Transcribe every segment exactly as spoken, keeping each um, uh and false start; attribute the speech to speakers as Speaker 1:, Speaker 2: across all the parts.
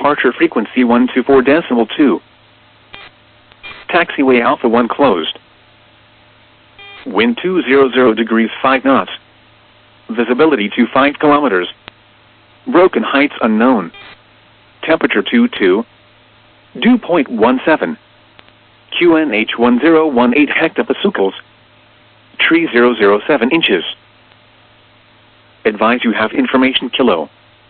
Speaker 1: Departure frequency one two four decimal two. Taxiway Alpha one closed. Wind two hundred degrees five knots. Visibility to five kilometers. Broken heights unknown. Temperature two two. Dew point one seven. Q N H one zero one eight hectopascals. Tree zero zero seven inches. Advise you have information kilo.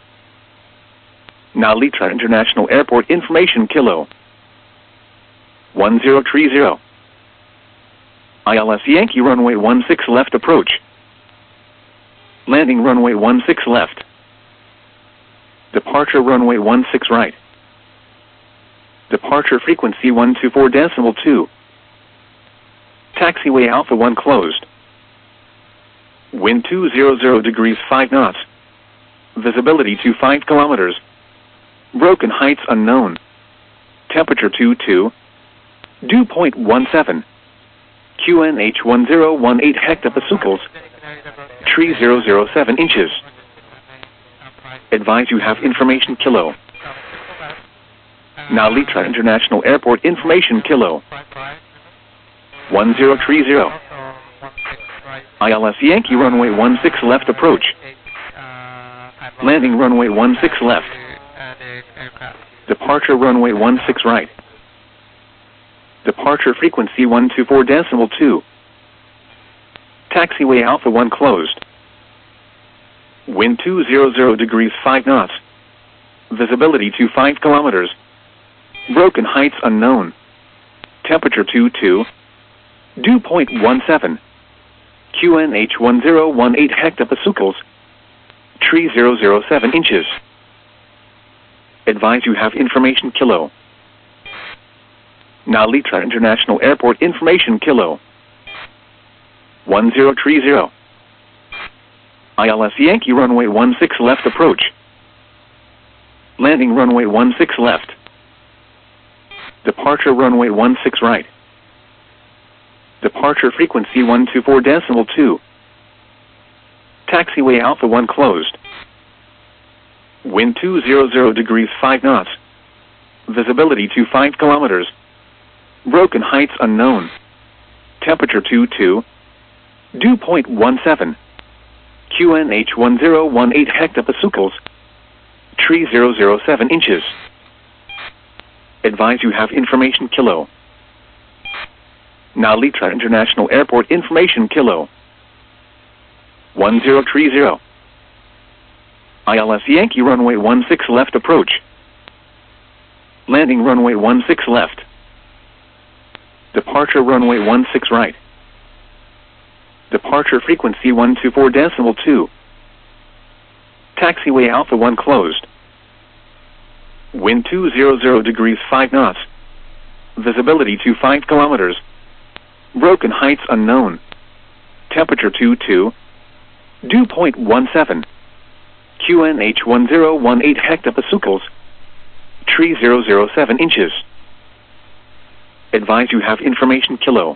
Speaker 1: Now Litra International Airport information kilo. one zero three zero. I L S Yankee runway one six left approach. Landing runway one six left. Departure runway one six right. Departure frequency one two four decimal two. Taxiway Alpha one closed. Wind two hundred degrees five knots. Visibility to five kilometers. Broken heights unknown. Temperature two two. Dew point one seven. Q N H one zero one eight hectopascals. Tree zero zero seven inches. Advise you have information kilo. Now Litra International Airport information kilo. one zero three zero. I L S Yankee runway one six left approach. Landing runway one six left. Departure runway one six right. Departure frequency one two four decimal two. Taxiway Alpha one closed. Wind two hundred degrees five knots. Visibility to five kilometers. Broken heights unknown. Temperature two two. Dew point one seven. Q N H one zero one eight hectopascals. Tree zero zero seven inches. Advise you have information kilo. Now Litra International Airport information kilo. one zero three zero. I L S Yankee runway one six left approach. Landing runway one six left. Departure runway one six right. Departure frequency one two four decimal two. Taxiway Alpha one closed. Wind two hundred degrees five knots. Visibility to five kilometers. Broken heights unknown. Temperature two two. Dew point one seven. Q N H one zero one eight hectopascals. Tree zero zero seven inches. Advise you have information kilo. Now Litra International Airport information kilo. one zero three zero. I L S Yankee runway one six left approach. Landing runway one six left. Departure runway one six right. Departure frequency one two four decimal two. Taxiway Alpha one closed. Wind two hundred degrees five knots. Visibility to five kilometers. Broken heights unknown. Temperature two two. Dew point one seven. Q N H one zero one eight hectopascals. Tree zero zero seven inches. Advise you have information kilo.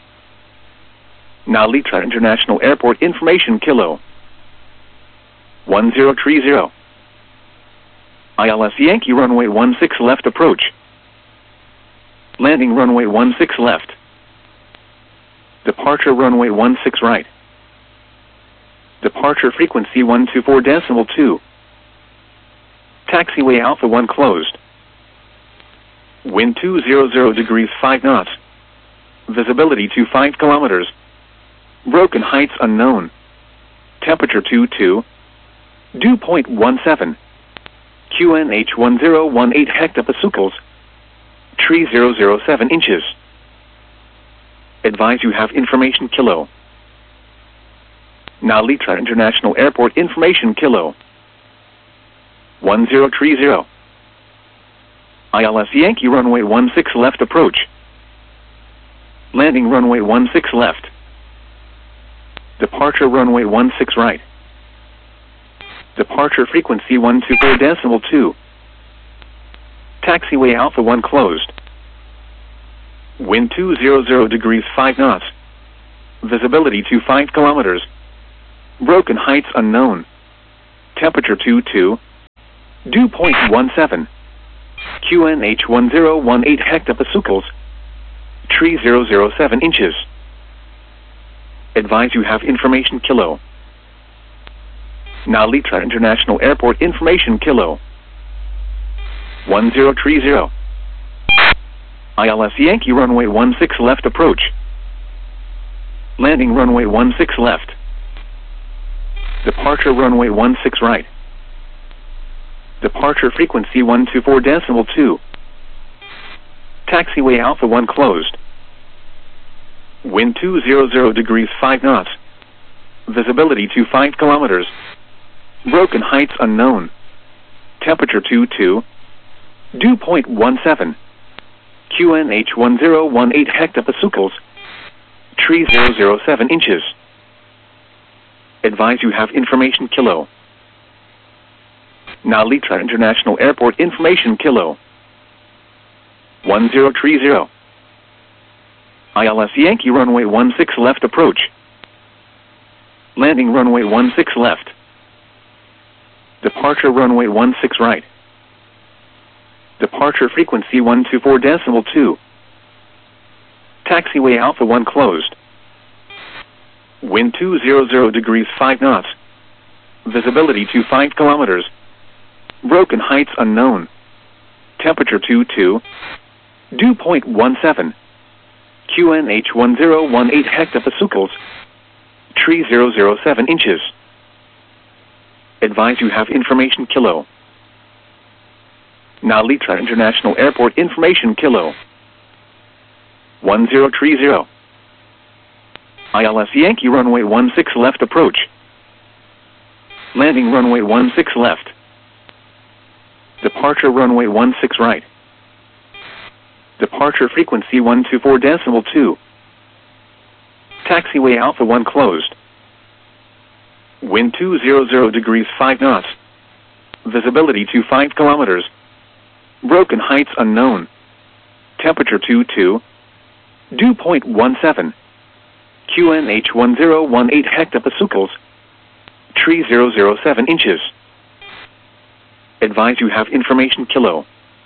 Speaker 1: Now Litra International Airport information kilo. one zero three zero. I L S Yankee runway one six left approach. Landing runway one six left. Departure runway one six right. Departure frequency one two four decimal two. Taxiway Alpha one closed. Wind two hundred degrees five knots. Visibility to five kilometers. Broken heights unknown. Temperature two two. Dew point one seven. Q N H one zero one eight hectopascals. Tree zero zero seven inches. Advise you have information kilo. Now Litra International Airport information kilo. one zero three zero. I L S Yankee runway one six left approach. Landing runway one six left. Departure runway one six right. Departure frequency one two four decimal two. Taxiway Alpha one closed. Wind two hundred degrees five knots. Visibility to five kilometers. Broken heights unknown. Temperature two two. Dew point one seven. Q N H one zero one eight hectopascals, tree zero zero seven inches. Advise you have information kilo. Nalitra International Airport information kilo. one zero three zero. I L S Yankee runway one six left approach. Landing runway one six left. Departure runway one six right. Departure frequency one two four decimal two. Taxiway Alpha one closed. Wind two hundred degrees five knots. Visibility to five kilometers. Broken heights unknown. Temperature two two. Dew point one seven. Q N H one zero one eight hectopascals. Tree zero zero seven inches. Advise you have information kilo. Nalitra International Airport information kilo. one zero three zero. I L S Yankee runway one six left approach. Landing runway one six left. Departure runway one six right. Departure frequency one two four decimal two. Taxiway Alpha one closed. Wind two hundred degrees five knots. Visibility to five kilometers. Broken heights unknown. Temperature two two. Dew point one seven. Q N H one zero one eight hectopascals. Tree zero zero seven inches. Advise you have information kilo. Nalitra International Airport information kilo. one zero three zero. I L S Yankee runway one six left approach. Landing runway one six left. Departure runway one six right. Departure frequency one two four decimal two. Taxiway Alpha one closed. Wind two hundred degrees five knots. Visibility to five kilometers. Broken heights unknown. Temperature two two. Dew point one seven. Q N H one zero one eight hectopascals. Tree zero zero seven inches. Advise you have information kilo.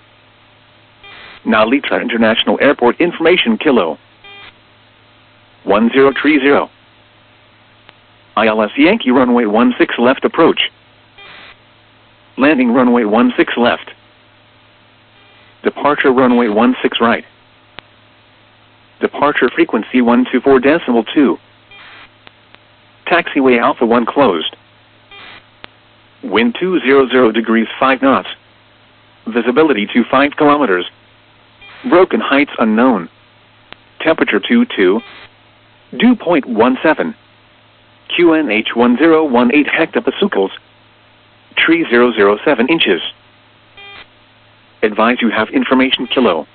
Speaker 1: Nalitra International Airport information kilo. one zero three zero. I L S Yankee runway one six left approach. Landing runway one six left. Departure runway one six right. Departure frequency one two four decimal two. Taxiway Alpha one closed. Wind two hundred degrees five knots. Visibility to five kilometers. Broken heights unknown. Temperature two two. Dew point one seven. Q N H one zero one eight hectopascals. Tree zero zero seven inches. Advise you have information kilo.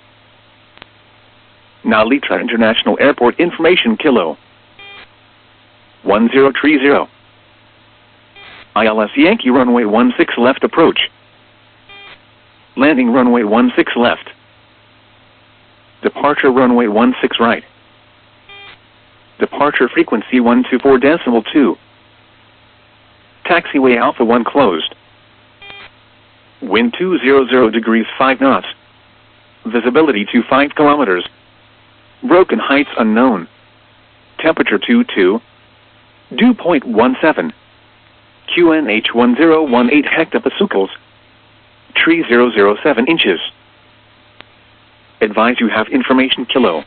Speaker 1: Nalitra International Airport information kilo. one zero three zero. I L S Yankee runway one six left approach. Landing runway one six left. Departure runway one six right. Departure frequency one two four decimal two. Taxiway Alpha one closed. Wind two hundred degrees five knots. Visibility to five kilometers. Broken heights unknown. Temperature two two. Dew point one seven. Q N H one zero one eight hectopascals. Tree zero zero seven inches. Advise you have information kilo.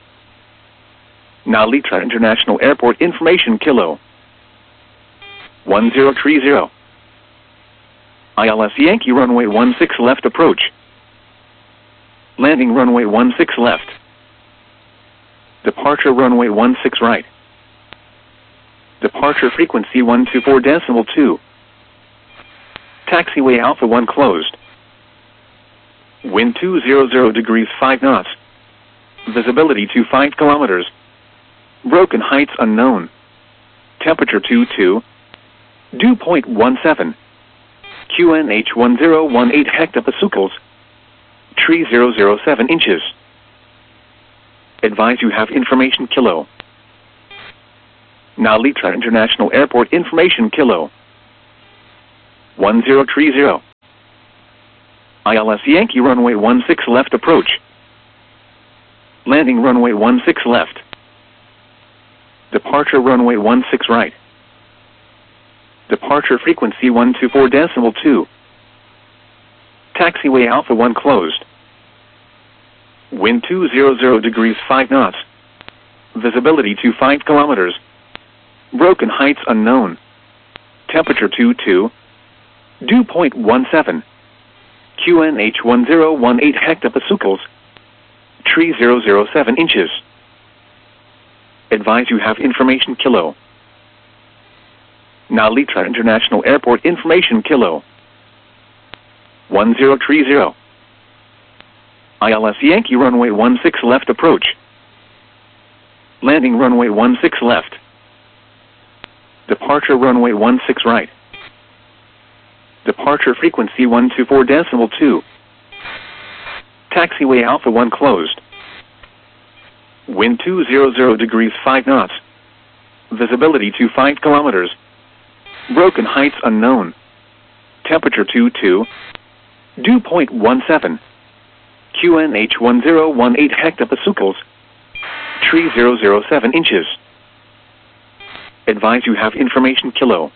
Speaker 1: Nalitra International Airport information kilo. one zero three zero. I L S Yankee runway one six left approach. Landing runway one six left. Departure runway one six right. Departure frequency one two four decimal two. Taxiway Alpha one closed. Wind two hundred degrees five knots. Visibility to five kilometers. Broken heights unknown. Temperature two two. Dew point one seven. Q N H one zero one eight hectopascals. Tree zero zero seven inches. Advise you have information kilo. Nalitra International Airport information kilo. one zero three zero. I L S Yankee runway one six left approach. Landing runway one six left. Departure runway one six right. Departure frequency one two four decimal two. Taxiway Alpha one closed. Wind two hundred degrees five knots. Visibility to five kilometers. Broken heights unknown. Temperature two two. Dew point one seven. Q N H one zero one eight hectopascals. Tree zero zero seven inches. Advise you have information kilo. Nalitra International Airport information kilo. one zero three zero. I L S Yankee runway one six left approach. Landing runway one six left. Departure runway one six right. Departure frequency one two four decimal two. Taxiway Alpha one closed. Wind two hundred degrees five knots. Visibility to five kilometers. Broken heights unknown. Temperature two two. Dew point one seven. Q N H one zero one eight hectopascals. Tree zero zero seven inches. Advise you have information kilo.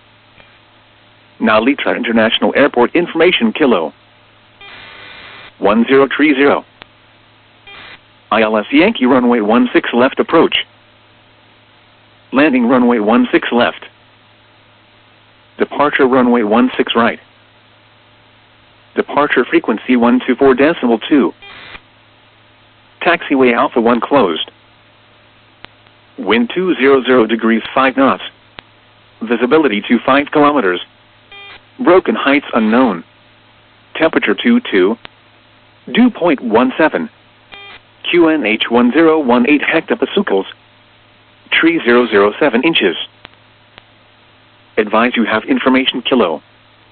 Speaker 1: Nalitra International Airport information kilo. one zero three zero. I L S Yankee runway one six left approach. Landing runway one six left. Departure runway one six right. Departure frequency one two four decimal two. Taxiway Alpha one closed. Wind two hundred degrees five knots. Visibility to five kilometers. Broken heights unknown. Temperature two two. Dew point one seven. Q N H one zero one eight hectopascals. Tree zero zero seven inches. Advise you have information kilo.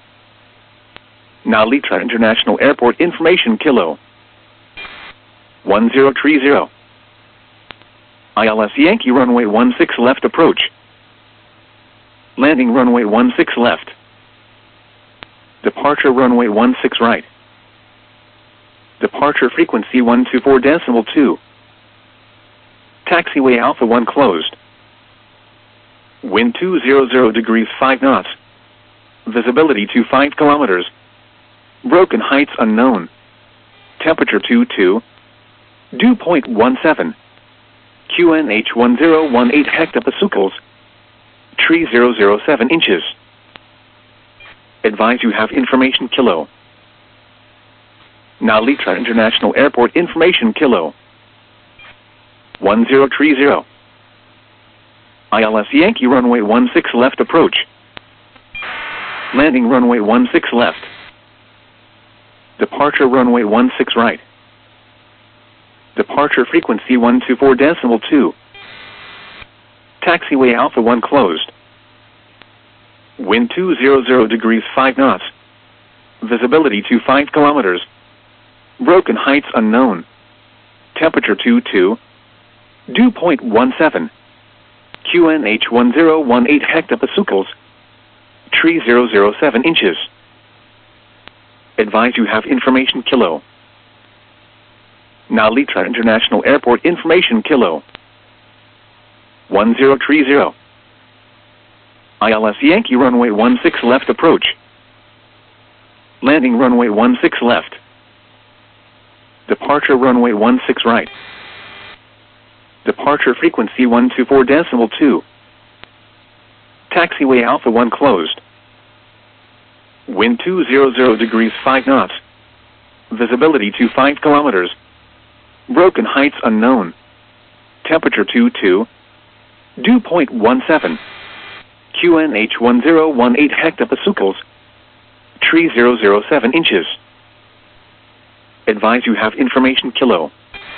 Speaker 1: Nalitra International Airport information kilo. one zero three zero. I L S Yankee runway one six left approach. Landing runway one six left. Departure runway one six right. Departure frequency one two four decimal two. Taxiway Alpha one closed. Wind two hundred degrees five knots. Visibility to five kilometers. Broken heights unknown. Temperature two two. Dew point one seven. Q N H one zero one eight hectopascals. Tree zero zero seven inches. Advise you have information kilo. Nalitra International Airport information kilo. one zero three zero. I L S Yankee runway one six left approach. Landing runway one six left. Departure runway one six right. Departure frequency one two four decimal two. Taxiway Alpha one closed. Wind two hundred degrees five knots. Visibility to five kilometers. Broken heights unknown. Temperature two two. Dew point one seven. Q N H one zero one eight hectopascals. Tree zero zero seven inches. Advise you have information kilo. Nalitra International Airport information kilo. one zero three zero. I L S Yankee runway one six left approach. Landing runway one six left. Departure runway one six right. Departure frequency one two four decimal two. Taxiway Alpha one closed. Wind two hundred degrees five knots. Visibility to five kilometers. Broken heights unknown. Temperature two two. Dew point one seven. Q N H one zero one eight hectopascals. Tree zero zero seven inches. Advise you have information kilo.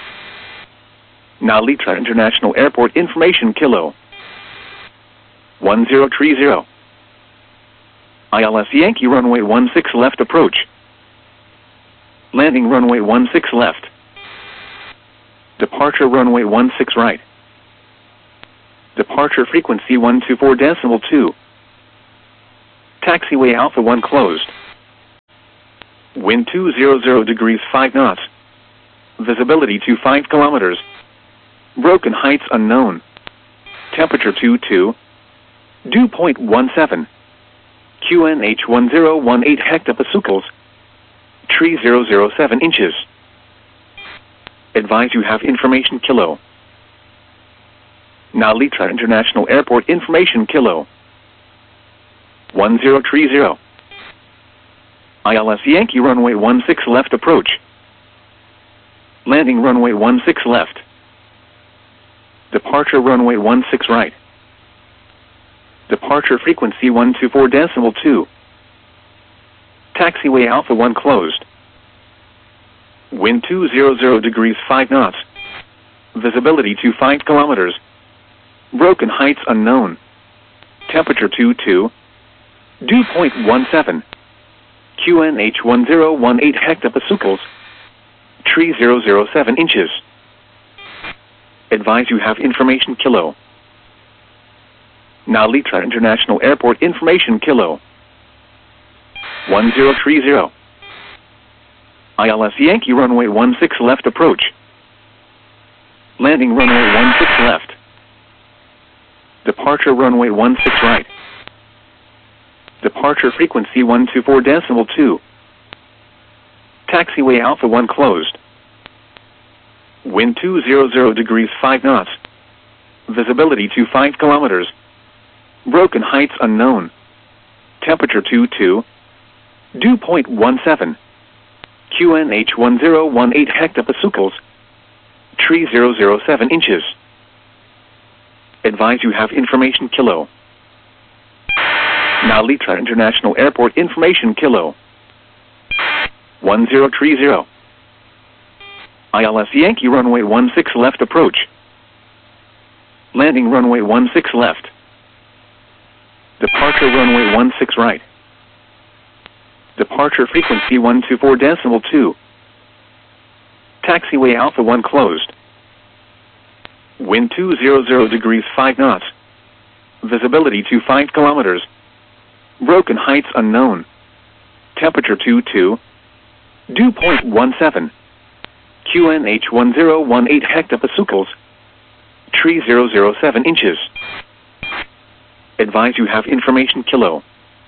Speaker 1: Nalitra International Airport information kilo. one zero three zero. I L S Yankee runway one six left approach. Landing runway one six left. Departure runway one six right. Departure frequency one two four decimal two. Taxiway Alpha one closed. Wind Wind two hundred degrees five knots. Visibility to five kilometers. Broken heights unknown. Temperature two two. Dew point one seven. Q N H one zero one eight hectopascals. Tree zero zero seven inches. Advise you have information kilo. Narita International Airport information kilo. one zero three zero. I L S Yankee runway one six left approach. Landing runway one six left. Departure runway one six right. Departure frequency one two four decimal two. Taxiway Alpha one closed. Wind two hundred degrees five knots. Visibility to five kilometers. Broken heights unknown. Temperature two two. Dew point one seven. Q N H one zero one eight hectopascals. Tree zero zero seven inches. Advise you have information kilo. Narita International Airport information kilo. one zero three zero. I L S Yankee runway one six left approach. Landing runway one six left. Departure runway one six right. Departure frequency one two four decimal two. Taxiway Alpha one closed. Wind two hundred degrees five knots. Visibility to five kilometers. Broken heights unknown. Temperature two two. Dew point one seven. Q N H one zero one eight hectopascals. Tree zero zero seven inches. Advise you have information kilo. Narita International Airport information kilo. one zero three zero. I L S Yankee runway one six left approach. Landing runway one six left. Departure runway one six right. Departure frequency one two four decimal two. Taxiway Alpha one closed. Wind two hundred degrees five knots. Visibility to five kilometers. Broken heights unknown. Temperature two two. Dew point one seven. Q N H one zero one eight hectopascals. Tree zero zero seven inches. Advise you have information kilo.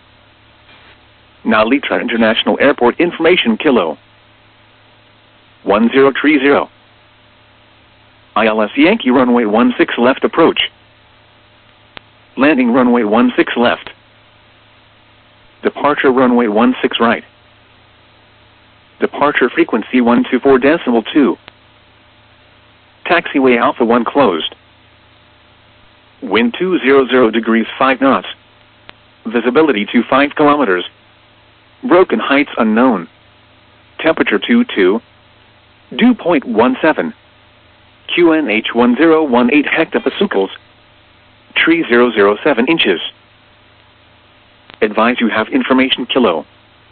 Speaker 1: Narita International Airport information kilo. one zero three zero. I L S Yankee runway one six left approach. Landing runway one six left. Departure runway one six right. Departure frequency one two four decimal two. Taxiway Alpha one closed. Wind two hundred degrees five knots. Visibility to five kilometers. Broken heights unknown. Temperature two two. Dew point one seven. Q N H one zero one eight hectopascals. Tree zero zero seven inches. Advise you have information kilo.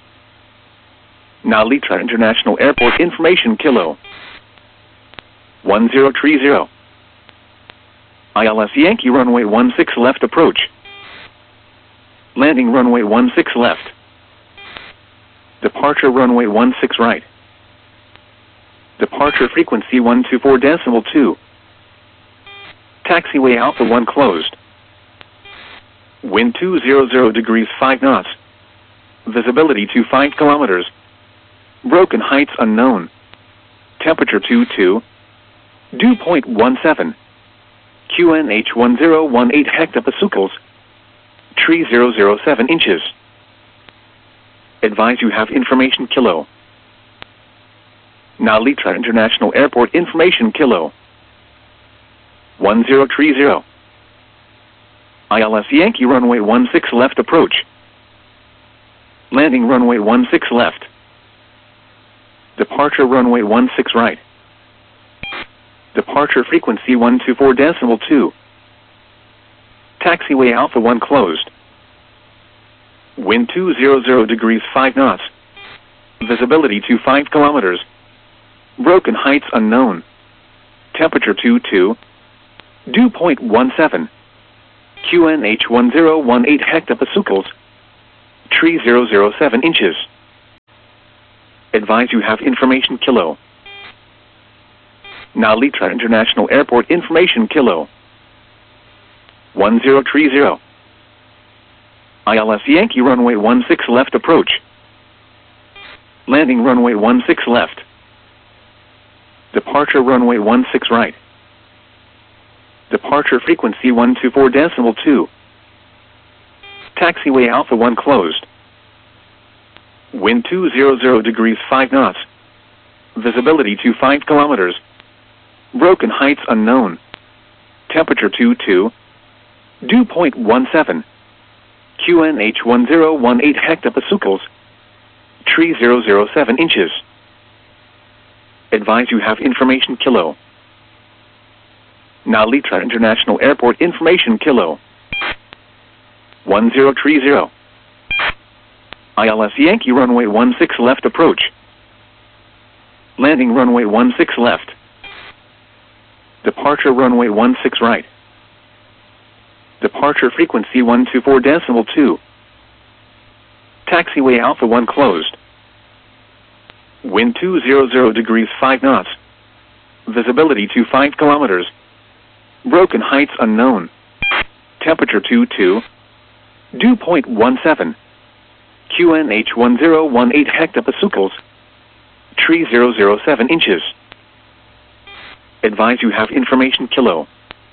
Speaker 1: Narita International Airport information kilo. one zero three zero. I L S Yankee runway one six left approach. Landing runway one six left. Departure runway one six right. Departure frequency one two four decimal two. Taxiway Alpha one closed. Wind two hundred degrees five knots. Visibility to five kilometers. Broken heights unknown. Temperature two two. Dew point one seven. Q N H one zero one eight hectopascals. Tree zero zero seven inches. Advise you have information kilo. Narita International Airport information kilo. one zero three zero. I L S Yankee runway one six left approach. Landing runway one six left. Departure runway one six right. Departure frequency one two four decimal two. Taxiway Alpha one closed. Wind two hundred degrees five knots. Visibility to five kilometers. Broken heights unknown. Temperature two two. Dew point one seven. Q N H one zero one eight hectopascals. Tree zero zero seven inches. Advise you have information Kilo. Now Litra International Airport information Kilo. one zero three zero. I L S Yankee runway one six left approach. Landing runway one six left. Departure runway one six right. Departure frequency one two four decimal two. Taxiway Alpha one closed. Wind two hundred degrees five knots. Visibility to five kilometers. Broken heights unknown. Temperature two two. Dew point one seven. Q N H one zero one eight hectopascals. Tree zero zero seven inches. Advise you have information Kilo. Now Litra International Airport information Kilo. one zero three zero. I L S Yankee runway one six left approach. Landing runway one six left. Departure runway one six right. Departure frequency one two four decimal two. Taxiway Alpha one closed. Wind two hundred degrees five knots. Visibility to five kilometers. Broken heights unknown. Temperature two two. Dew point one seven. Q N H one zero one eight hectopascals. Tree zero zero seven inches. Advise you have information Kilo.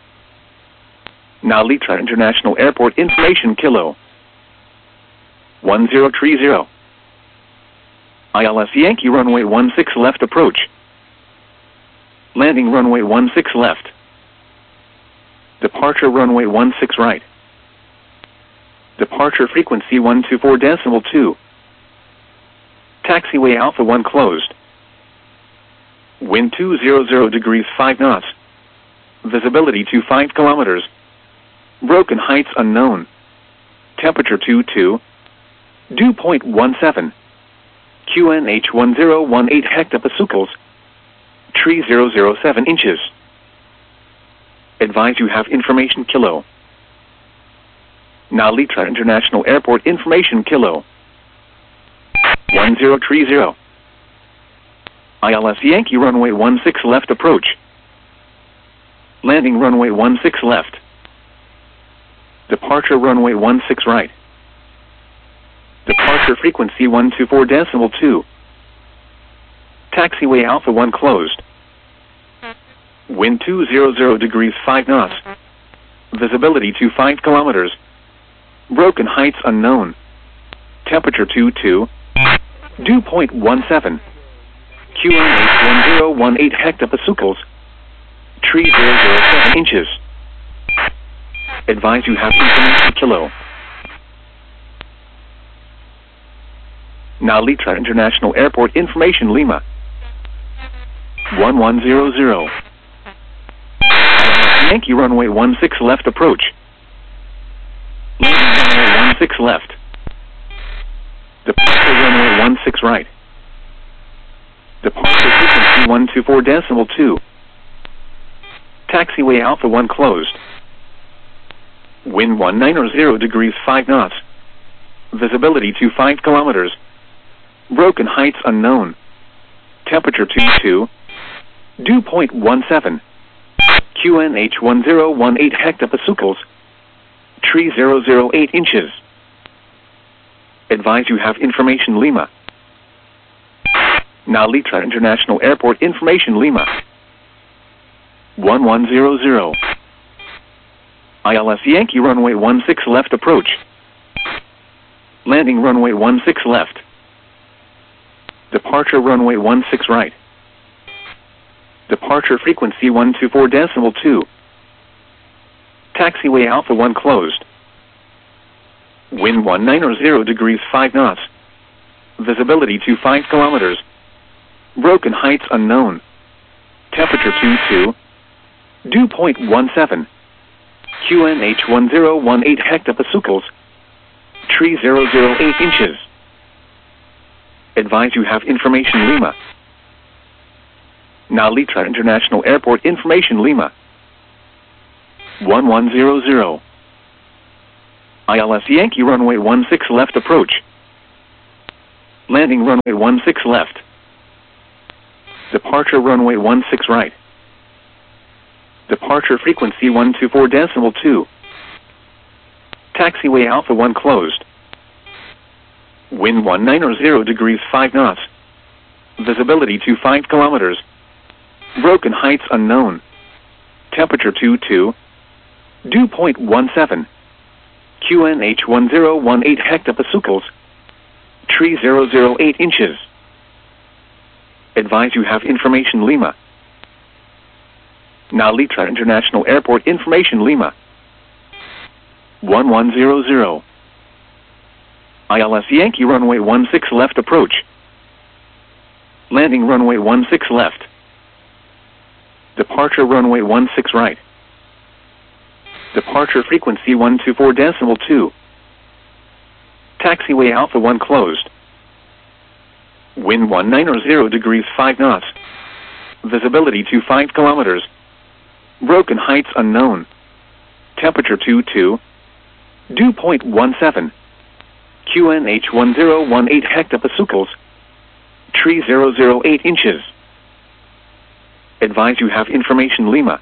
Speaker 1: Now Litra International Airport information Kilo. one zero three zero. I L S Yankee runway one six left approach. Landing runway one six left. Departure runway one six right. Departure frequency one two four decimal two. Taxiway Alpha one closed. Wind two hundred degrees five knots. Visibility to five kilometers. Broken heights unknown. Temperature two two. Dew point one seven. Q N H one zero one eight hectopascals. Tree zero zero seven inches. Advise you have information Kilo. Now Litra International Airport information Kilo. one zero three zero. I L S Yankee runway one six left approach. Landing runway one six left. Departure runway one six right. Departure frequency one two four decimal two. Taxiway Alpha one closed. Wind two hundred degrees five knots. Visibility to five kilometers. Broken heights unknown. Temperature two two. Dew point one seven. Q N H one zero one eight hectopascals. Tree zero zero seven inches. Advise you have information Kilo. Now Litra International Airport information Lima. one one zero zero. Yankee runway one six left approach. Landing runway one six left. Departure runway one six right. Departure frequency one two four decimal two. Taxiway Alpha one closed. Wind one ninety degrees five knots. Visibility to five kilometers. Broken heights unknown. Temperature two two. Dew point one seven. Q N H one zero one eight hectopascals. Tree zero zero eight inches. Advise you have information Lima. Now Litra International Airport information Lima. one one zero zero. I L S Yankee runway one six left approach. Landing runway one six left. Departure runway one six right. Departure frequency one two four decimal two. Taxiway Alpha one closed. Wind one ninety degrees five knots. Visibility to five kilometers. Broken heights unknown. Temperature two two. Dew point one seven. Q N H one zero one eight hectopascals. Tree zero zero eight inches. Advise you have information Lima. Now Litra International Airport information Lima. one one zero zero. I L S Yankee runway one six left approach. Landing runway one six left. Departure runway one six right. Departure frequency one two four decimal two. Taxiway Alpha one closed. Wind one nine zero degrees five knots. Visibility to five kilometers. Broken heights unknown. Temperature two two. Dew point one seven. Q N H one zero one eight hectopascals. Tree zero zero eight inches. Advise you have information Lima. Now Litra International Airport information Lima. one one zero zero. I L S Yankee runway one six left approach. Landing runway one six left. Departure runway one six right. Departure frequency one two four decimal two. Taxiway Alpha one closed. Wind one nine zero degrees five knots. Visibility to five kilometers. Broken heights unknown. Temperature two two. Dew point one seven. Q N H one zero one eight hectopascals. Tree zero zero eight inches. Advise you have information Lima.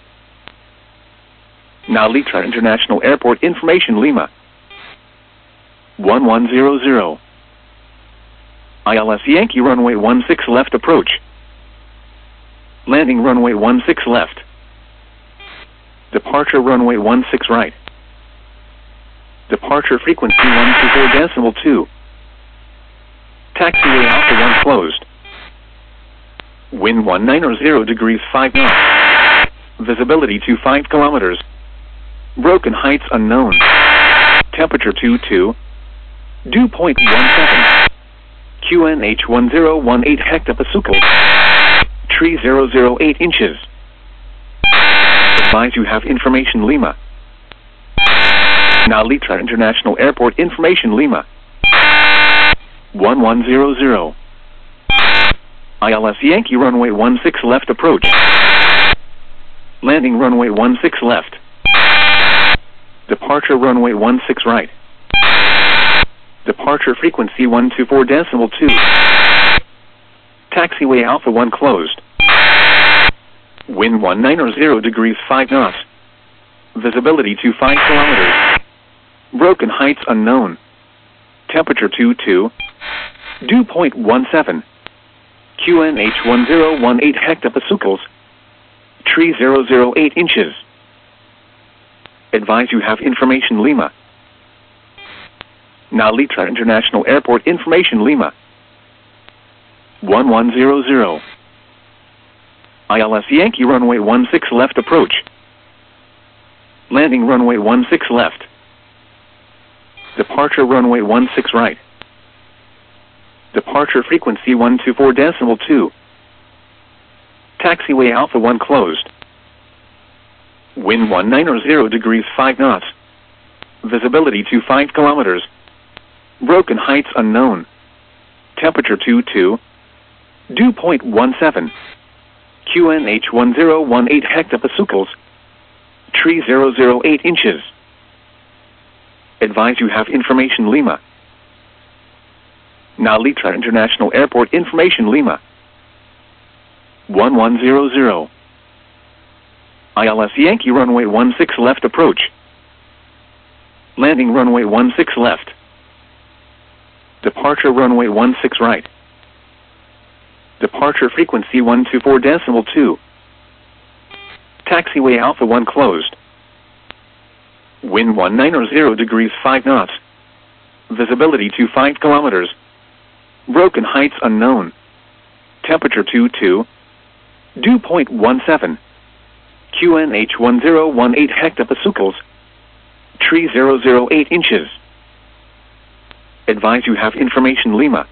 Speaker 1: Now Litra International Airport information Lima. one one zero zero. I L S Yankee runway one six left approach. Landing runway one six left. Departure runway one six right. Departure frequency one two four decimal two. Taxiway Alpha one closed. Wind one nine zero degrees five knots. Visibility to five kilometers. Broken heights unknown. Temperature two two. Dew point one seven. Q N H one zero one eight hectopascals. Tree zero zero eight inches. Advise you have information Lima. Now Litra International Airport information Lima. one one zero zero. I L S Yankee runway one six left approach. Landing runway one six left. Departure runway one six right. Departure frequency one two four decimal two. Taxiway Alpha one closed. Wind one nine zero degrees five knots. Visibility to five kilometers. Broken heights unknown. Temperature two two. Dew point one seven. Q N H one zero one eight hectopascals. Tree zero zero eight inches. Advise you have information Lima. Now Litra International Airport information Lima. one one zero zero. I L S Yankee runway one six left approach. Landing runway one six left. Departure runway one six right. Departure frequency one two four decimal two. Taxiway Alpha one closed. Wind one nine zero degrees five knots. Visibility to five kilometers. Broken heights unknown. Temperature two two. Dew point one seven. Q N H one zero one eight hectopascals. Tree zero zero eight inches. Advise you have information Lima. Now Litra International Airport information Lima. one one zero zero. I L S Yankee runway one six left approach. Landing runway one six left. Departure runway one six right. Departure frequency one two four decimal two. Taxiway Alpha one closed. Wind one nine zero degrees five knots. Visibility to five kilometers. Broken heights unknown. Temperature two two. Dew point one seven. Q N H one zero one eight hectopascals. Tree zero zero eight inches. Advise you have information Lima.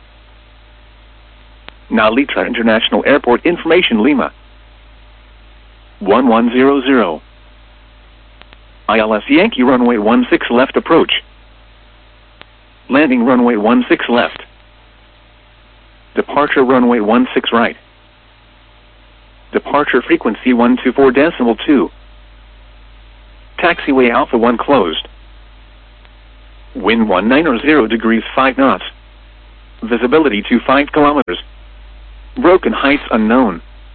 Speaker 1: Now Litra International Airport information Lima. one one zero zero. I L S Yankee runway one six left approach. Landing runway one six left. Departure runway one six right. Departure frequency one two four decimal two. Taxiway Alpha one closed. Wind one nine zero degrees five knots. Visibility to five kilometers. Broken heights unknown.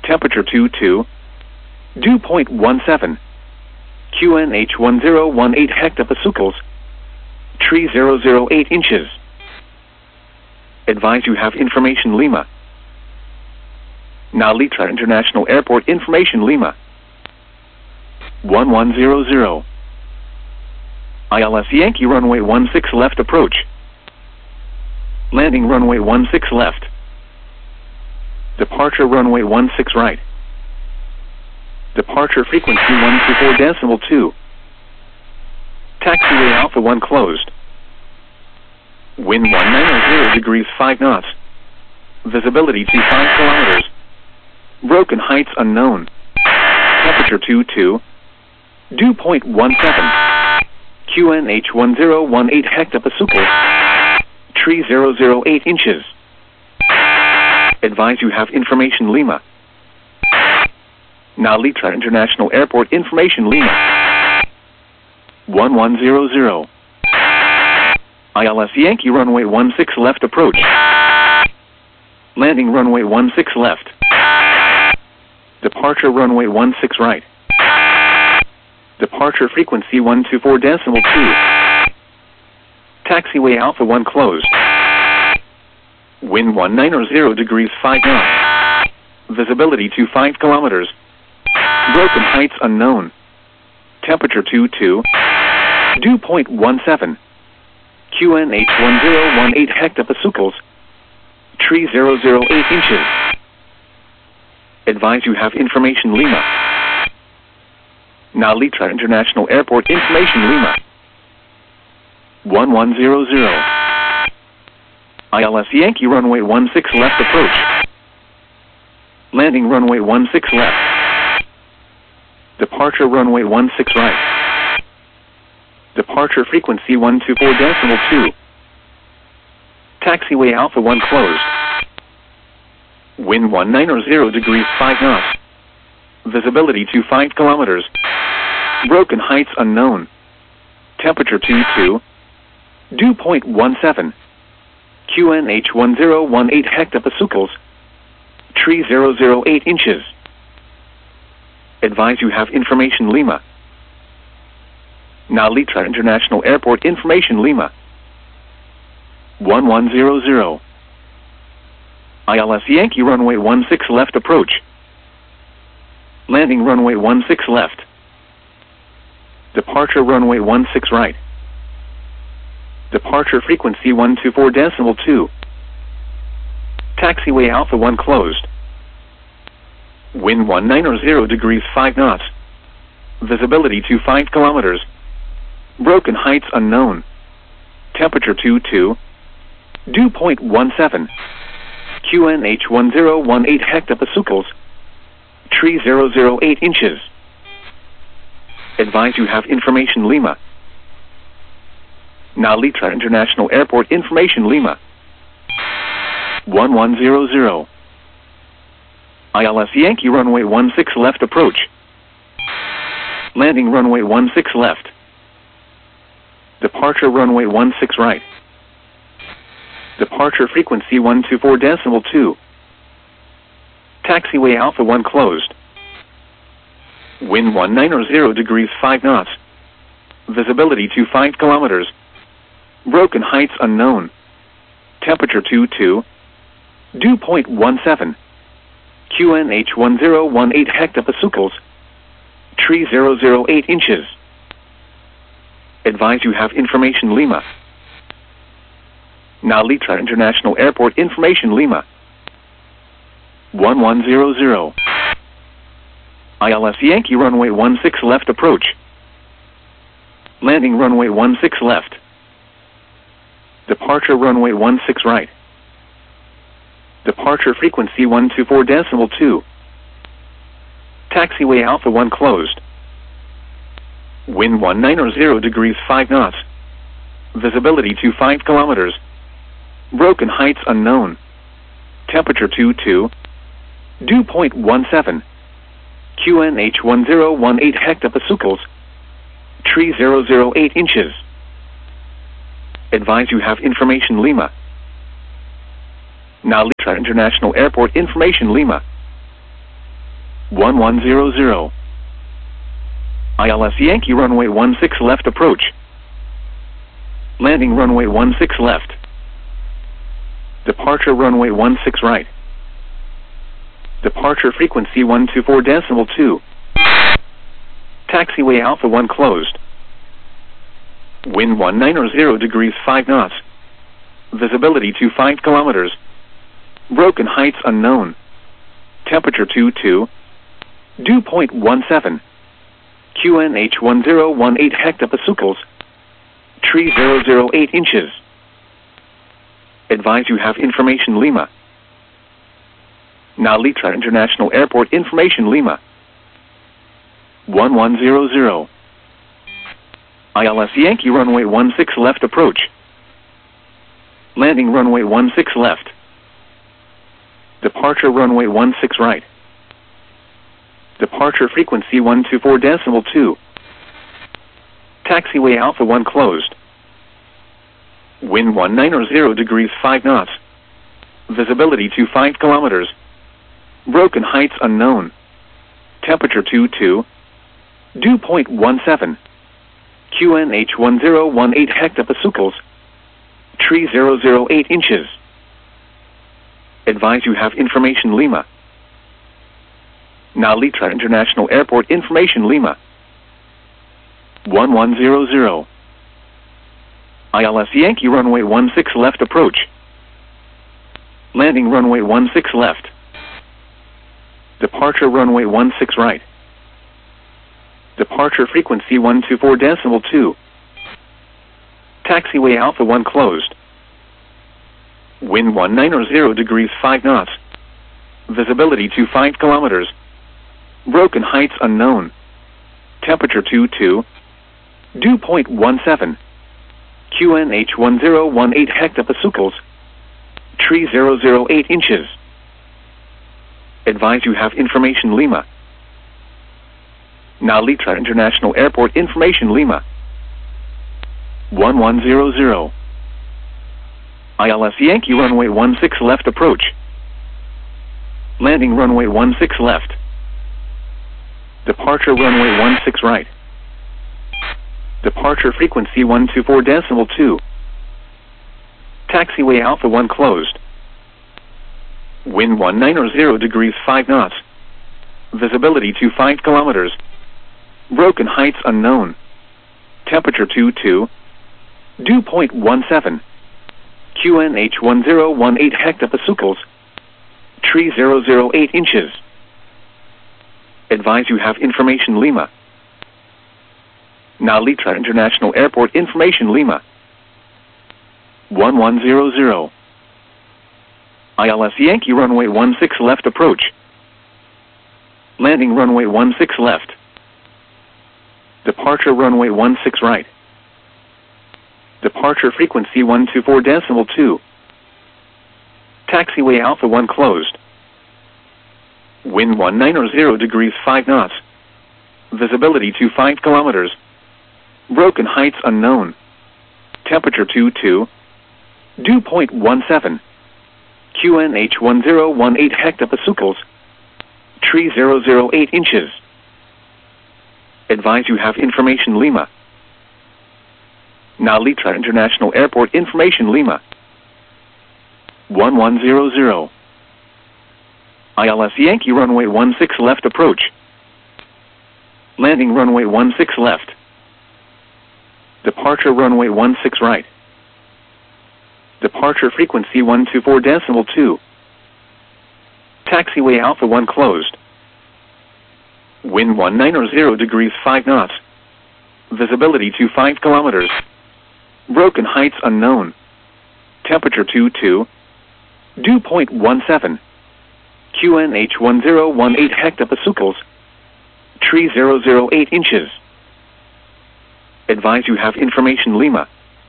Speaker 1: Temperature two two. Dew point one seven. Q N H one zero one eight hectopascals. Tree zero zero eight inches. Advise you have information Lima. Nalitra International Airport information Lima. one one zero zero. I L S Yankee runway one six left approach. Landing runway one six left. Departure runway one six right. Departure frequency one two four decimal two. Taxiway Alpha one closed. Wind one ninety degrees five knots. Visibility to five kilometers. Broken heights unknown. Temperature two two. Dew point one seven. Q N H one zero one eight hectopascals. Tree zero zero eight inches. Advise you have information Lima. Nalitra International Airport information Lima. one one zero zero. I L S Yankee runway one six left approach. Landing runway one six left. Departure runway one six right. Departure frequency one two four decimal two. Taxiway Alpha one closed. Wind one ninety degrees five knots. Visibility to five kilometers. Broken heights unknown. Temperature two two. Dew point one seven. Q N H one zero one eight hectopascals. Tree zero zero eight inches. Advise you have information Lima. Nalitra International Airport information Lima. one one zero zero. I L S Yankee runway one six left approach. Landing runway one six left. Departure runway one six right. Departure frequency one two four decimal two. Taxiway Alpha one closed. Wind one ninety degrees five knots. Visibility to five kilometers. Broken heights unknown. Temperature two two. Dew point one seven. Q N H one zero one eight hectopascals. Tree zero zero eight inches. Advise you have information Lima. Nalitra International Airport information Lima. one one zero zero. I L S Yankee runway one six left approach. Landing runway one six left. Departure runway one six right. Departure frequency one two four decimal two. Taxiway Alpha one closed. Wind one ninety degrees five knots. Visibility to five kilometers. Broken heights unknown. Temperature two two. Dew point one seven. Q N H one zero one eight hectopascals. Tree zero zero eight inches. Advise you have information Lima. Nalitra International Airport information Lima. one one zero zero. I L S Yankee runway one six left approach. Landing runway one six left. Departure runway one six right. Departure frequency one two four decimal two. Taxiway Alpha one closed. Wind one ninety degrees five knots. Visibility to five kilometers. Broken heights unknown. Temperature two two. Dew point one seven. Q N H one zero one eight hectopascals. Tree zero zero eight inches. Advise you have information Lima. Nalitra International Airport information Lima. one one zero zero. I L S Yankee runway one six left approach. Landing runway one six left. Departure runway one six right. Departure frequency one two four decimal two. Taxiway Alpha one closed. Wind one ninety degrees five knots. Visibility to five kilometers. Broken heights unknown. Temperature two two. Dew point one seven. Q N H one zero one eight hectopascals. Tree zero zero eight inches. Advise you have information Lima. Nalitra International Airport information Lima. one one zero zero. I L S Yankee runway one six left approach. Landing runway one six left. Departure runway one six right. Departure frequency one two four decimal two. Taxiway Alpha one closed. Wind one nine zero degrees five knots. Visibility to five kilometers. Broken heights unknown. Temperature two two. Dew point one seven. Q N H one zero one eight hectopascals. Tree zero zero eight inches. Advise you have information Lima. Now Litra International Airport information Lima. one one zero zero. I L S Yankee runway one six left approach. Landing runway one six left. Departure runway one six right. Departure frequency one two four decimal two. Taxiway Alpha one closed. Wind one nine zero degrees five knots. Visibility to five kilometers. Broken heights unknown. Temperature two two. Dew point one seven. Q N H one zero one eight hectopascals. Tree zero zero eight inches. Advise you have information Lima. Now Litra International Airport information Lima. one one zero zero. I L S Yankee runway one six left approach. Landing runway one six left. Departure runway one six right. Departure frequency one two four decimal two. Taxiway Alpha one closed. Wind one nine zero degrees five knots. Visibility to five kilometers. Broken heights unknown. Temperature two two. Dew point one seven. Q N H one zero one eight hectopascals. Tree zero zero eight inches. Advise you have information Lima. Now Litra International Airport information Lima. one one zero zero. I L S Yankee runway one six left approach. Landing runway one six left. Departure runway one six right. Departure frequency one two four decimal two. Taxiway Alpha one closed. Wind one nine zero degrees five knots. Visibility to five kilometers. Broken heights unknown. Temperature two two. Dew point one seven. Q N H one zero one eight hectopascals. Tree zero zero eight inches. Advise you have information Lima. Now Litra International Airport information Lima. one one zero zero. I L S Yankee runway one six left approach. Landing runway one six left. Departure runway one six right. Departure frequency one two four decimal two. Taxiway Alpha one closed. Wind one nine zero degrees five knots. Visibility to five kilometers. Broken heights unknown. Temperature two two. Dew point one seven. Q N H one zero one eight hectopascals. Tree zero zero eight inches. Advise you have information Lima. Now Litra International Airport information Lima. one one zero zero. I L S Yankee runway one six left approach. Landing runway one six left. Departure runway one six right. Departure frequency one two four decimal two. Taxiway Alpha one closed. Wind one nine zero degrees five knots. Visibility to five kilometers. Broken heights unknown. Temperature two two. Dew point one seven. Q N H one zero one eight hectopascals. Tree zero zero eight inches. Advise you have information Lima.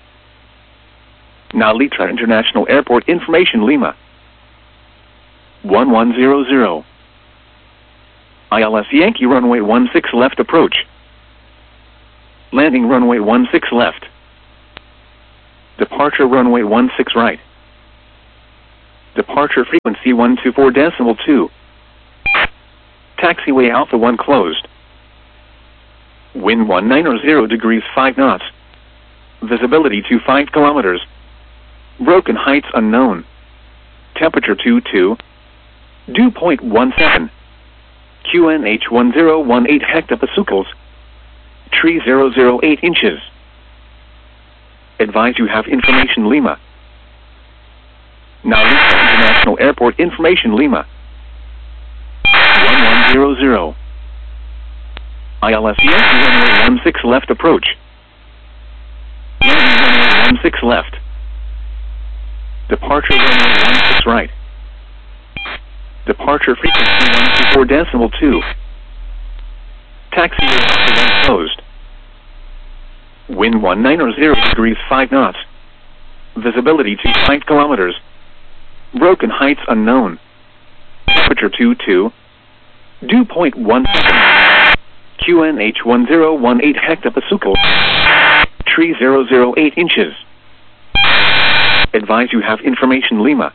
Speaker 1: Now Litra International Airport information Lima. one one zero zero. I L S Yankee runway one six left approach. Landing runway one six left. Departure runway one six right. Departure frequency one two four decimal two. Taxiway Alpha one closed. Wind one nine zero degrees five knots. Visibility to five kilometers. Broken heights unknown. Temperature two two. Dew point one seven. Q N H one zero one eight hectopascals. Tree zero zero eight inches. Advise you have information Lima. Now Lima International Airport information Lima. one one zero zero. I L S Yankee runway one six left approach. Landing runway one six left. Departure runway one six right. Departure frequency one two four decimal two. Taxiway Alpha one closed. Wind one nine zero degrees five knots. Visibility to five kilometers. Broken heights unknown. Temperature two two. Dew point one seven. Q N H one zero one eight hectopascals. Tree zero zero eight inches. Advise you have information Lima.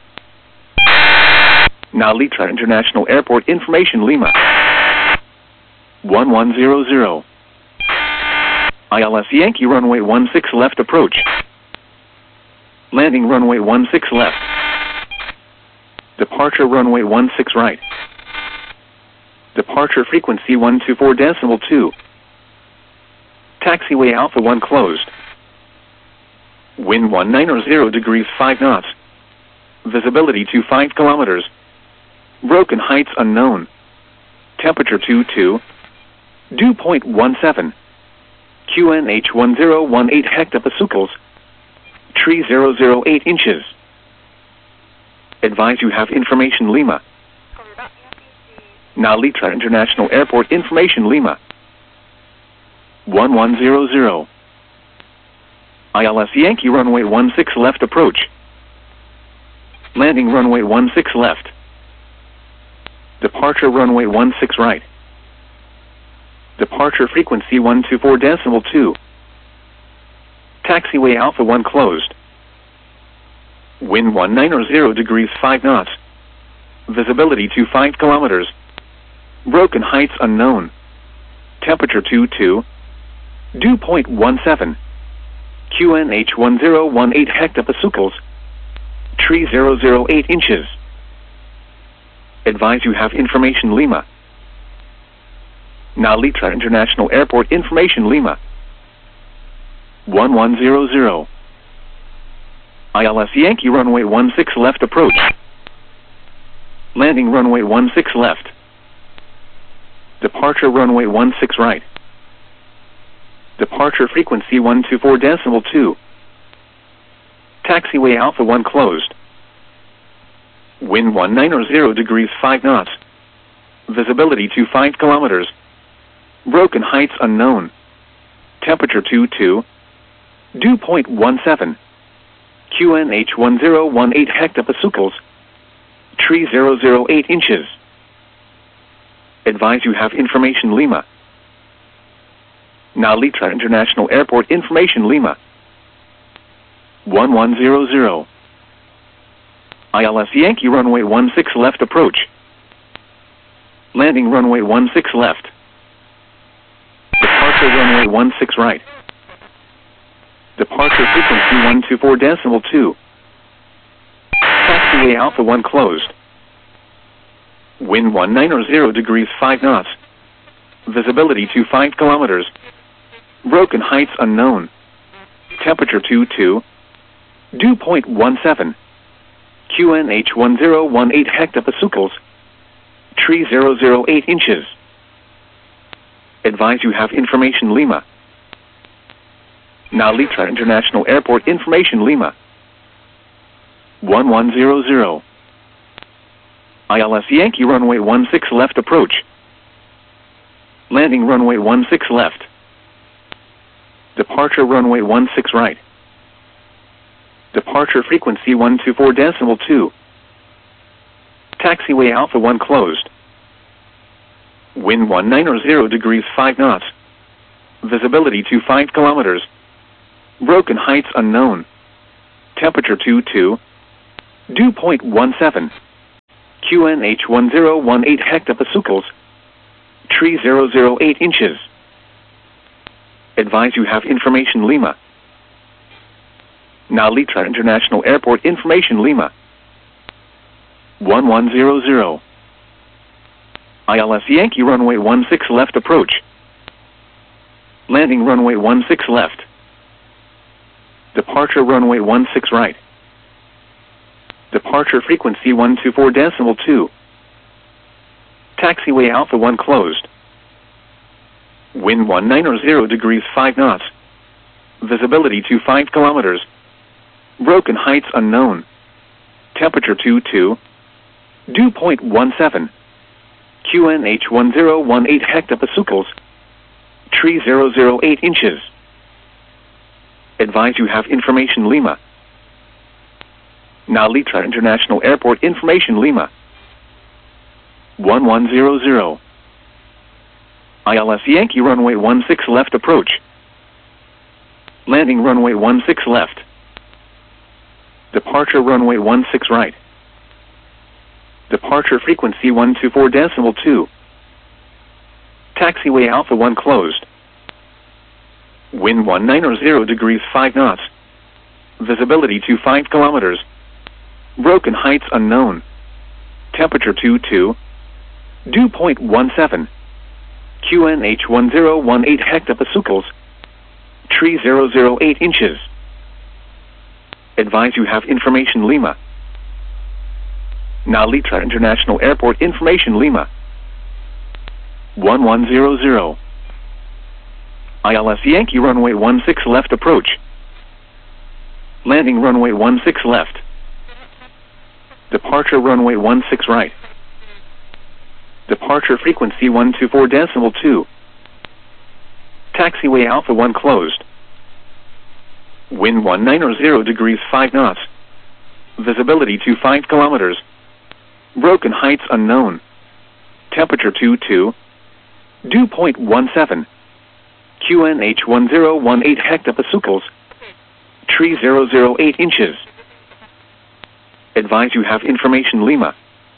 Speaker 1: Now Litra International Airport information Lima. one one zero zero. I L S Yankee runway one six left approach. Landing runway one six left. Departure runway one six right. Departure frequency one two four decimal two. Taxiway Alpha one closed. Wind one nine zero degrees five knots. Visibility to five kilometers. Broken heights unknown. Temperature two two. Dew point one seven. Q N H one zero one eight hectopascals. Tree zero zero eight inches. Advise you have information Lima. Now Litra International Airport information Lima. one one zero zero. I L S Yankee runway one six left approach. Landing runway one six left. Departure runway one six right. Departure frequency one two four decimal two. Taxiway Alpha one closed. Wind one nine zero degrees five knots. Visibility to five kilometers. Broken heights unknown. Temperature two two. Dew point one seven. Q N H one zero one eight hectopascals. Tree zero zero eight inches. Advise you have information Lima. Now Litra International Airport information Lima. one one zero zero. I L S Yankee runway one six left approach. Landing runway one six left. Departure runway one six right. Departure frequency one two four decimal two. Taxiway Alpha one closed. Wind one nine zero degrees five knots. Visibility to five kilometers. Broken heights unknown. Temperature two two. Dew point one seven. Q N H one zero one eight hectopascals. Tree zero zero eight inches. Advise you have information Lima. Now Litra International Airport information Lima. one one zero zero. I L S Yankee runway one six left approach. Landing runway one six left. Departure runway one six right. Departure frequency one two four decimal two. Taxiway Alpha one closed. Wind one nine zero degrees five knots. Visibility to five kilometers. Broken heights unknown. Temperature two two. Dew point one seven. Q N H one zero one eight hectopascals. Tree zero zero eight inches. Advise you have information Lima. Now Litra International Airport information Lima. one one zero zero. I L S Yankee runway one six left approach. Landing runway one six left. Departure runway one six right. Departure frequency one two four decimal two. Taxiway Alpha one closed. Wind one nine zero degrees five knots. Visibility to five kilometers. Broken heights unknown. Temperature two two. Dew point one seven. Q N H one zero one eight hectopascals. Tree zero zero eight inches. Advise you have information Lima. Nalitra International Airport information Lima. one one zero zero. I L S Yankee runway one six left approach. Landing runway one six left. Departure runway one six right. Departure frequency one two four decimal two. Taxiway Alpha one closed. Wind one ninety degrees five knots. Visibility to five kilometers. Broken heights unknown. Temperature two two. Dew point one seven. Q N H one zero one eight hectopascals. Tree zero zero eight inches. Advise you have information Lima. Nalitra International Airport information Lima. one one zero zero. I L S Yankee runway one six left approach. Landing runway one six left. Departure runway one six right. Departure frequency one two four decimal two. Taxiway Alpha one closed. Wind one ninety degrees five knots. Visibility to five kilometers. Broken heights unknown. Temperature two two. Dew point one seven. Q N H one zero one eight hectopascals. Tree zero zero eight inches. Advise you have information Lima. Nalitra International Airport information Lima. one one zero zero. I L S Yankee runway one six left approach. Landing runway one six left. Departure runway one six right. Departure frequency one two four decimal two. Taxiway Alpha one closed. Wind one ninety degrees five knots. Visibility to five kilometers. Broken heights unknown. Temperature two two. Dew point one seven. Q N H one zero one eight hectopascals. Tree zero zero eight inches. Advise you have information Lima.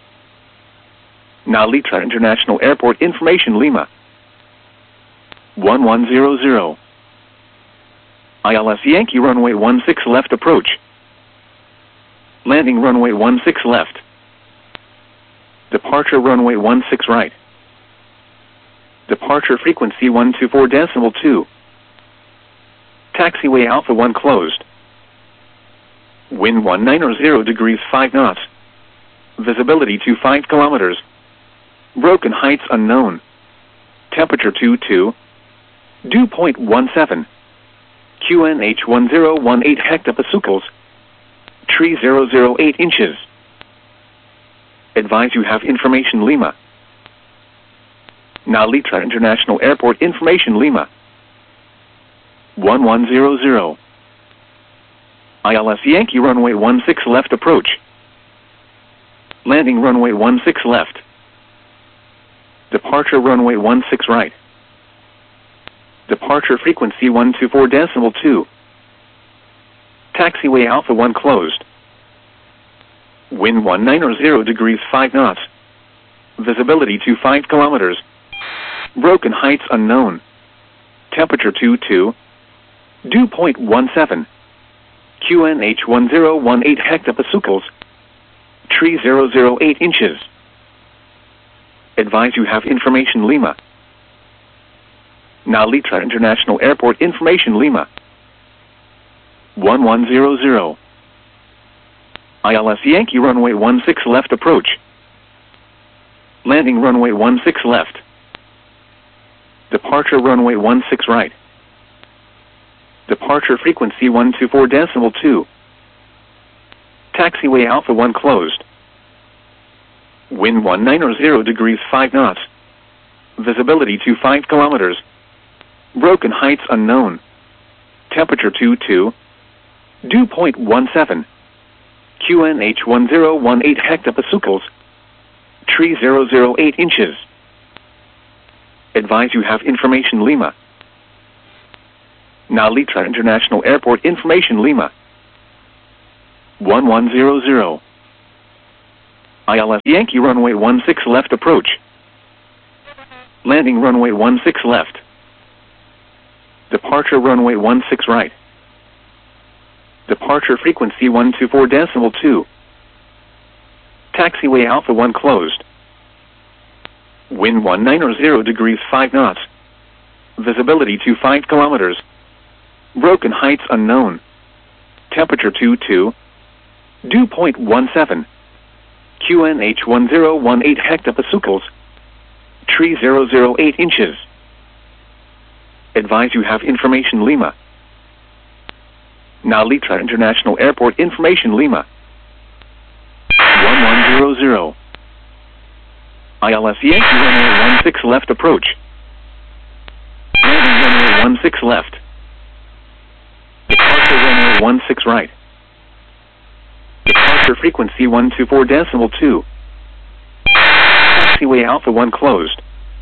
Speaker 1: Nalitra International Airport information Lima. one one zero zero. I L S Yankee runway one six left approach. Landing runway one six left. Departure runway one six right. Departure frequency one two four decimal two. Taxiway Alpha one closed. Wind one ninety degrees five knots. Visibility to five kilometers. Broken heights unknown. Temperature two two. Dew point one seven. Q N H one zero one eight hectopascals. Tree zero zero eight inches. Advise you have information Lima. Nalitra International Airport information Lima. one one zero zero. I L S Yankee runway one six left approach. Landing runway one six left. Departure runway one six right. Departure frequency one two four decimal two. Taxiway Alpha one closed. Wind one ninety degrees five knots. Visibility to five kilometers. Broken heights unknown. Temperature two two. Dew point one seven. Q N H one zero one eight hectopascals. Tree zero zero eight inches. Advise you have information Lima. Nalitra International Airport information Lima. one one zero zero. I L S Yankee runway one six left approach. Landing runway one six left. Departure runway one six right. Departure frequency one two four decimal two. Taxiway Alpha one closed. Wind one ninety degrees five knots. Visibility to five kilometers. Broken heights unknown. Temperature two two. Dew point one seven. Q N H one zero one eight hectopascals. Tree zero zero eight inches. Advise you have information Lima. Nalitra International Airport information Lima. one one zero zero. I L S Yankee runway one six left approach. Landing runway one six left. Departure runway one six right. Departure frequency one two four decimal two. Taxiway Alpha one closed. Wind one nine zero degrees five knots. Visibility to five kilometers. Broken heights unknown. Temperature two two. Dew point one seven. Q N H one zero one eight hectopascals. Tree zero zero eight inches. Advise you have information Lima. Nalitra International Airport information Lima. one one zero zero. I L S Yankee runway one six left approach. Landing runway one six left. Departure runway one six right. Departure frequency one two four decimal two. Taxiway Alpha one closed.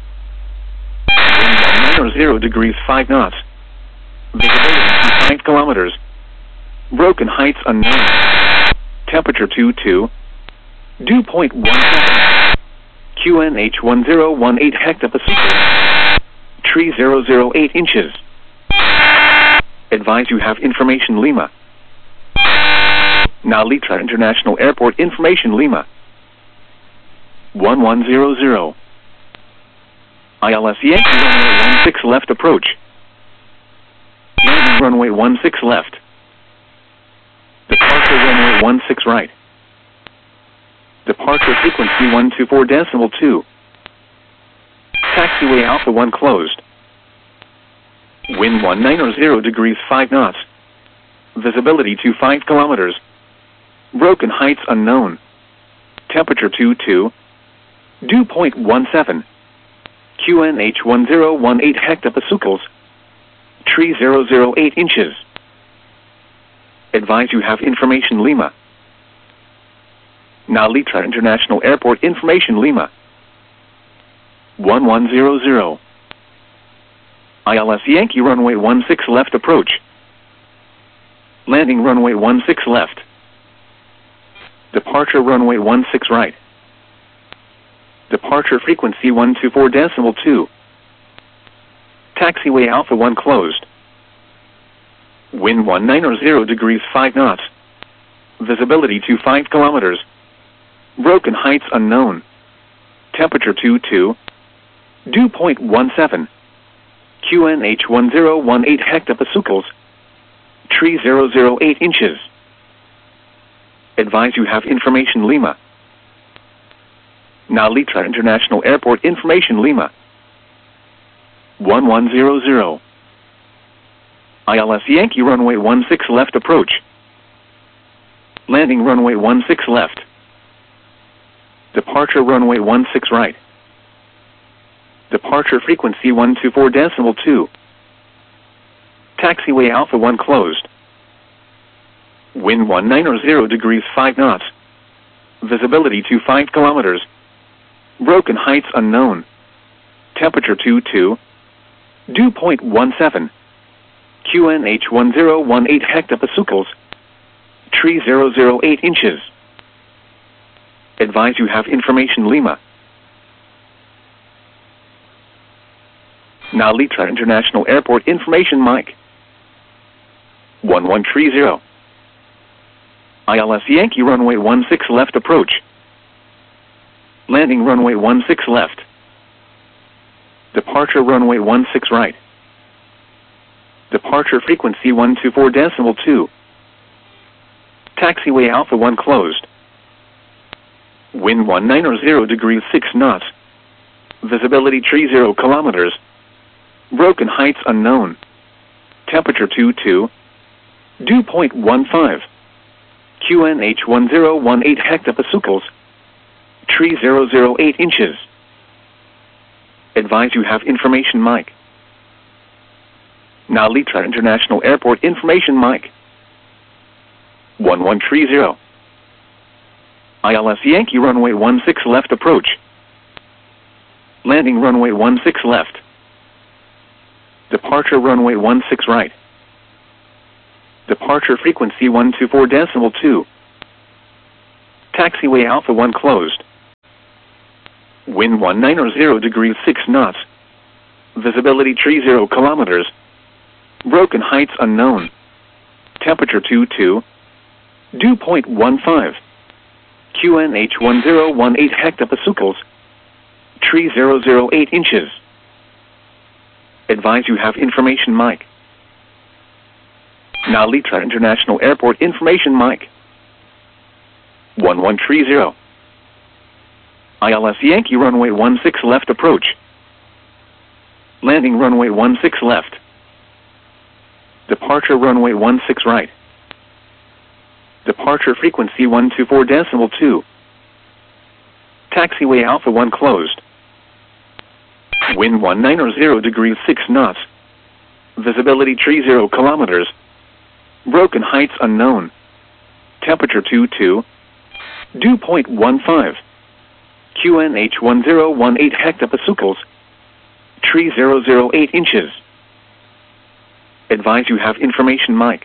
Speaker 1: Wind one nine zero degrees five knots. Visibility five kilometers. Broken heights unknown. Temperature two two. Dew point one seven. Q N H one zero one eight hectopascals. Tree zero zero eight inches. Advise you have information Lima. Nalitra International Airport information Lima. one one zero zero. I L S Yankee runway one six left approach. Landing runway one six left. Departure runway one six right. Departure frequency one two four decimal two. Taxiway Alpha one closed. Wind one nine zero degrees five knots. Visibility to five kilometers. Broken heights unknown. Temperature two two. Dew point one seven. Q N H one zero one eight hectopascals. Tree zero zero eight inches. Advise you have information Lima. Nalitra International Airport information Lima. one one zero zero. I L S Yankee runway one six left approach. Landing runway one six left. Departure runway one six right. Departure frequency one two four decimal two. Taxiway Alpha one closed. Wind one nine zero degrees five knots. Visibility to five kilometers. Broken heights unknown. Temperature two two. Dew point one seven. Q N H one zero one eight hectopascals. Tree zero zero eight inches. Advise you have information Lima. Nalitra International Airport information Lima. one one zero zero. I L S Yankee runway one six left approach. Landing runway one six left. Departure runway one six right. Departure frequency one two four decimal two. Taxiway Alpha one closed. Wind one nine zero degrees five knots. Visibility to five kilometers. Broken heights unknown. Temperature two two. Dew point one seven. Q N H one zero one eight hectopascals. Tree zero zero eight inches. Advise you have information Lima. Nalitra International Airport information Mike. one one three zero. I L S Yankee runway one six left approach. Landing runway one six left. Departure runway one six right. Departure frequency one two four decimal two. Taxiway Alpha one closed. Wind one nine zero degrees six knots. Visibility tree zero kilometers. Broken heights unknown. Temperature two two. Dew point one five. Q N H one zero one eight hectopascals. Tree zero zero eight inches. Advise you have information Mike. Nalitra International Airport information Mike. one one three zero. I L S Yankee runway one six left approach. Landing runway one six left. Departure runway one six right. Departure frequency one two four decimal two. Taxiway Alpha one closed. Wind one nine zero degrees six knots. Visibility tree zero kilometers. Broken heights unknown. Temperature two two. Dew point one five. Q N H one zero one eight hectopascals. Tree zero zero eight inches. Advise you have information mic. Now Litra International Airport information mic. one one three zero. I L S Yankee runway one six left approach. Landing runway one six left. Departure runway one six right. Departure frequency one two four decimal two. Taxiway Alpha one closed. Wind one nine zero degrees six knots. Visibility tree zero kilometers. Broken heights unknown. Temperature two two. Dew point one five. Q N H one zero one eight hectopascals. Tree zero zero eight inches. Advise you have information mic.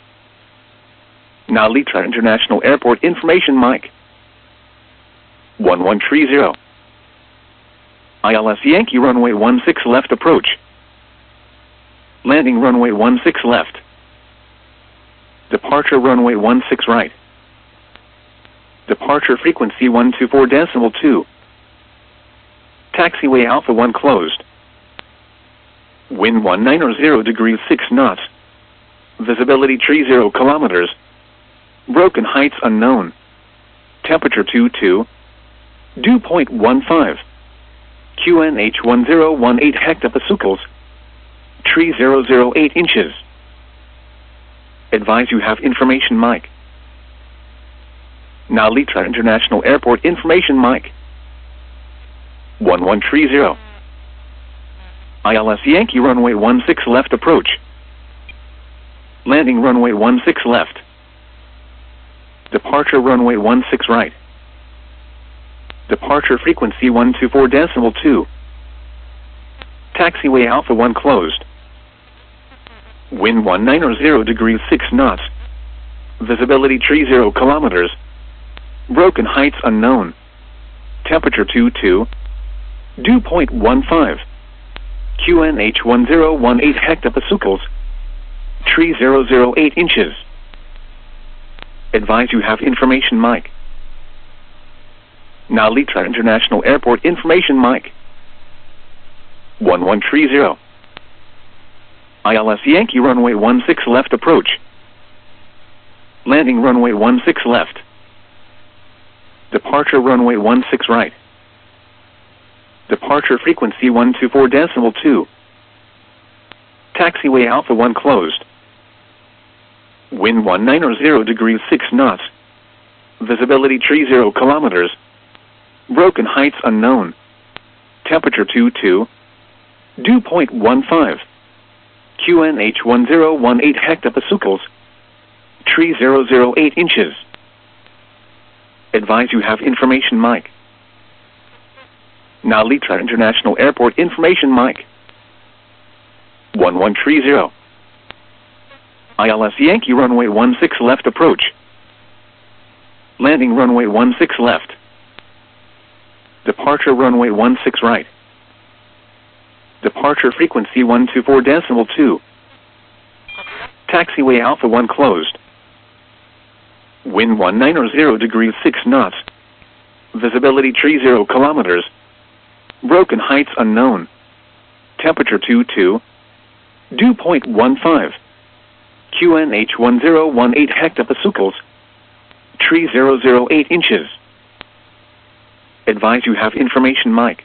Speaker 1: Now Litra International Airport information mic. one one three zero. I L S Yankee runway one six left approach. Landing runway one six left. Departure runway one six right. Departure frequency one two four decimal two. Taxiway Alpha one closed. Wind one nine zero degrees six knots. Visibility tree zero kilometers. Broken heights unknown. Temperature two two. Dew point one five. Q N H one zero one eight hectopascals. Tree zero zero eight inches. Advise you have information mic. Now Litra International Airport information mic. one one three zero. I L S Yankee runway one six left approach. Landing runway one six left. Departure runway one six right. Departure frequency one two four decimal two. Taxiway Alpha one closed. Wind one nine zero degrees six knots. Visibility tree zero kilometers. Broken heights unknown. Temperature two two. Dew point one five. Q N H one zero one eight hectopascals. Tree zero zero eight inches. Advise you have information mic. Now Litra International Airport information mic. one one three zero. I L S Yankee runway one six left approach. Landing runway one six left. Departure runway one six right. Departure frequency one two four decimal two. Taxiway Alpha one closed. Wind one nine zero degrees six knots. Visibility tree zero kilometers. Broken heights unknown. Temperature two two. Dew point one five. Q N H one zero one eight hectopascals. Tree zero zero eight inches. Advise you have information mic. Now Litra International Airport information mic. one one three zero. I L S Yankee runway one six left approach. Landing runway one six left. Departure runway one six right. Departure frequency one two four decimal two. Taxiway Alpha one closed. Wind one nine zero degrees six knots. Visibility tree zero kilometers. Broken heights unknown. Temperature two two. Dew point one five. Q N H one zero one eight hectopascals. Tree zero zero eight inches. Advise you have information mic.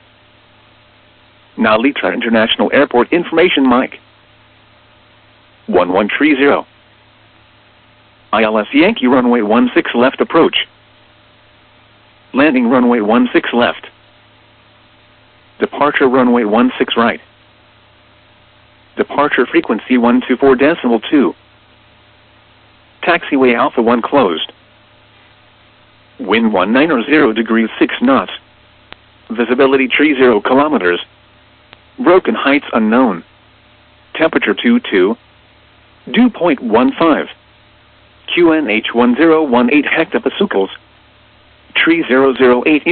Speaker 1: Now Litra International Airport information mic. one one three zero. I L S Yankee runway one six left approach. Landing runway one six left. Departure runway one six right. Departure frequency one two four decimal two. Taxiway Alpha one closed. Wind one nine zero degrees six knots. Visibility tree zero kilometers. Broken heights unknown. Temperature two two. Dew point one five. Q N H one zero one eight hectopascals. Tree zero zero eight